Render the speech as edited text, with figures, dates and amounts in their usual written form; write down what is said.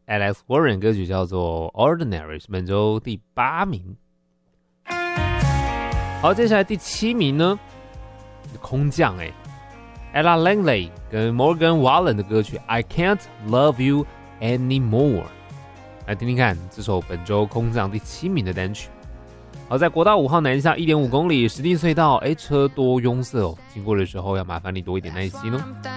Alex Warren 歌曲叫做 Ordinary， 是本周第8名。好，接下来第7名呢，空降Ella Langley 跟 Morgan Wallen 的歌曲 I Can't Love You Anymore， 来听听看这首本周空降第7名的单曲。好，在国道5号南下 1.5 公里实地隧道，车多拥塞哦，经过的时候要麻烦你多一点耐心哦。